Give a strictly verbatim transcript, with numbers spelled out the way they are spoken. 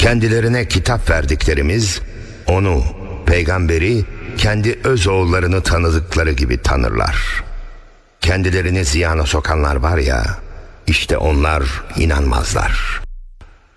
Kendilerine kitap verdiklerimiz onu, peygamberi, kendi öz oğullarını tanıdıkları gibi tanırlar. Kendilerini ziyana sokanlar var ya, işte onlar inanmazlar.